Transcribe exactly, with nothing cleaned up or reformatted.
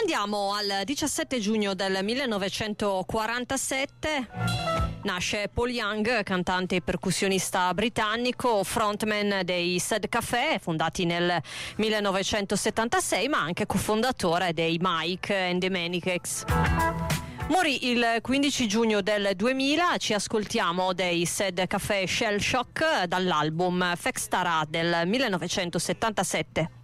Andiamo al diciassette giugno del millenovecentoquarantasette. Nasce Paul Young, cantante e percussionista britannico, frontman dei Sad Café, fondati nel millenovecentosettantasei, ma anche cofondatore dei Mike and the Maniacs. Morì il quindici giugno del duemila. Ci ascoltiamo dei Sad Café Shell Shock dall'album Fextara del millenovecentosettantasette.